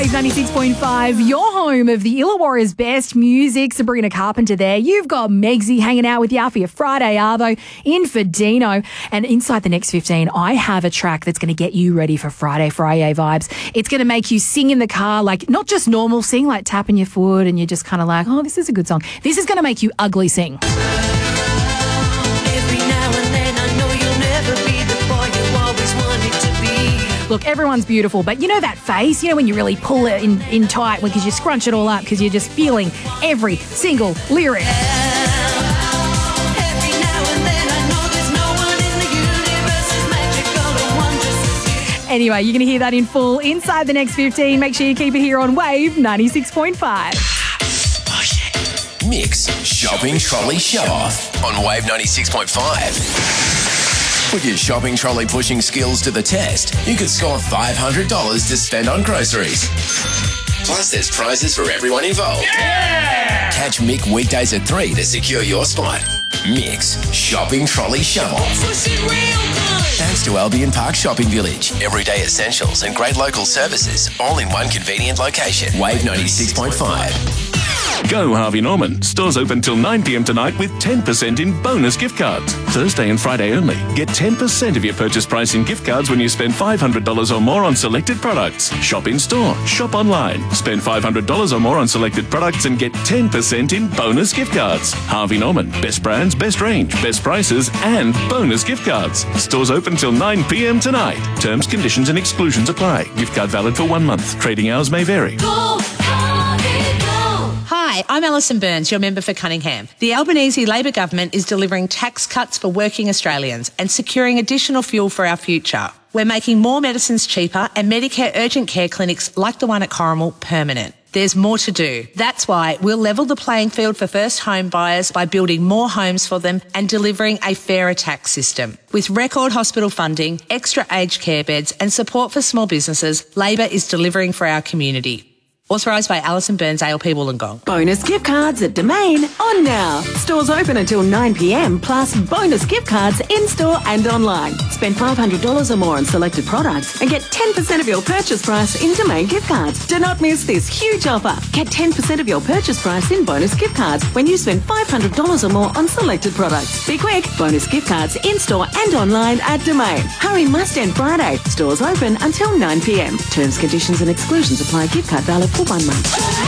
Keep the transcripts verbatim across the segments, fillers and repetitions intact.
Wave ninety-six point five, your home of the Illawarra's best music. Sabrina Carpenter there. You've got Megsy hanging out with you for your Friday Arvo in for Dino. And inside the next fifteen, I have a track that's going to get you ready for Friday Friday vibes. It's going to make you sing in the car, like not just normal sing, like tapping your foot and you're just kind of like, oh, this is a good song. This is going to make you ugly sing. Every now and then I know you'll never be the boy you always wanted to be. Look, everyone's beautiful, but you know that face? You know when you really pull it in, in tight because you scrunch it all up because you're just feeling every single lyric. Every now and then I know there's no one in the universe as magical or wondrous as you. Anyway, you're going to hear that in full inside the next fifteen. Make sure you keep it here on Wave ninety-six point five. Mix Shopping Trolley Show Off on Wave ninety-six point five. With your shopping trolley pushing skills to the test, you could score five hundred dollars to spend on groceries. Plus, there's prizes for everyone involved. Yeah! Catch Mick weekdays at three to secure your spot. Mix Shopping Trolley Show Off. Thanks to Albion Park Shopping Village. Everyday essentials and great local services, all in one convenient location. Wave ninety-six point five. Go Harvey Norman. Stores open till nine p.m. tonight with ten percent in bonus gift cards. Thursday and Friday only. Get ten percent of your purchase price in gift cards when you spend five hundred dollars or more on selected products. Shop in store. Shop online. Spend five hundred dollars or more on selected products and get ten percent in bonus gift cards. Harvey Norman. Best brands, best range, best prices, and bonus gift cards. Stores open till nine p.m. tonight. Terms, conditions, and exclusions apply. Gift card valid for one month. Trading hours may vary. Go, Harvey, go. Hi, I'm Alison Burns, your member for Cunningham. The Albanese Labor government is delivering tax cuts for working Australians and securing additional fuel for our future. We're making more medicines cheaper and Medicare urgent care clinics like the one at Corrimal permanent. There's more to do. That's why we'll level the playing field for first home buyers by building more homes for them and delivering a fairer tax system. With record hospital funding, extra aged care beds and support for small businesses, Labor is delivering for our community. Authorised by Alison Burns, A L P Wollongong. Bonus gift cards at Domain on now. Stores open until nine p.m. plus bonus gift cards in-store and online. Spend five hundred dollars or more on selected products and get ten percent of your purchase price in Domain gift cards. Do not miss this huge offer. Get ten percent of your purchase price in bonus gift cards when you spend five hundred dollars or more on selected products. Be quick. Bonus gift cards in-store and online at Domain. Hurry must end Friday. Stores open until nine p.m. Terms, conditions and exclusions apply. Gift card valid for one month.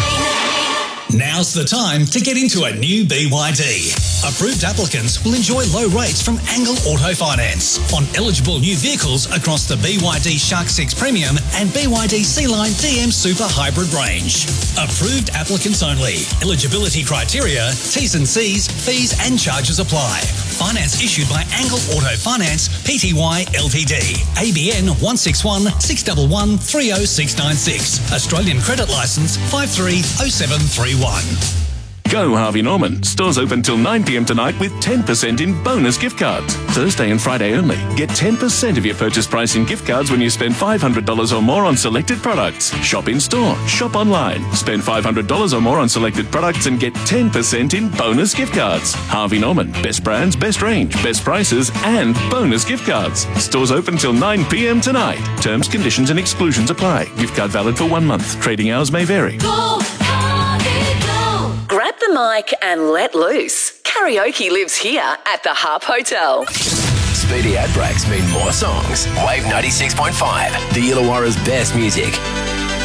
Now's the time to get into a new B Y D. Approved applicants will enjoy low rates from Angle Auto Finance on eligible new vehicles across the B Y D Shark six Premium and B Y D C-Line D M Super Hybrid range. Approved applicants only. Eligibility criteria, T's and C's, fees and charges apply. Finance issued by Angle Auto Finance Pty Ltd. A B N one six one, six one one, three oh six nine six. Australian credit licence five three oh seven three one. Go Harvey Norman. Stores open till nine p.m. tonight with ten percent in bonus gift cards. Thursday and Friday only. Get ten percent of your purchase price in gift cards when you spend five hundred dollars or more on selected products. Shop in store. Shop online. Spend five hundred dollars or more on selected products and get ten percent in bonus gift cards. Harvey Norman. Best brands, best range, best prices, and bonus gift cards. Stores open till nine p.m. tonight. Terms, conditions, and exclusions apply. Gift card valid for one month. Trading hours may vary. Go, Harvey, go. Grab the mic and let loose. Karaoke lives here at the Harp Hotel. Speedy ad breaks mean more songs. Wave ninety-six point five, the Illawarra's best music.